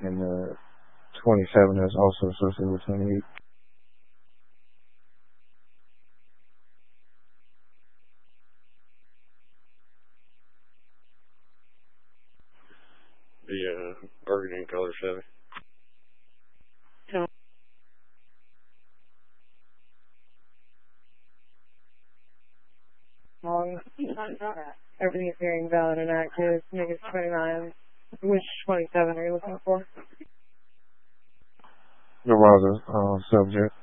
and the 27 is also associated with 28. The burgundy color Chevy. Long. Everything is hearing valid and active. Make it 29. Which 27 are you looking for? There was a subject.